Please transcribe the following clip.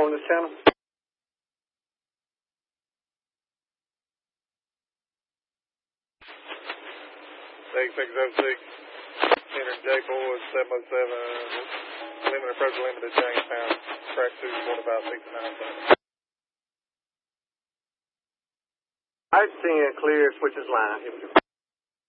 on this channel? 8606, Henry J. Boyd, 707, limited approach limited Jamestown, track 2, going about 69. I've seen it clear, switches line.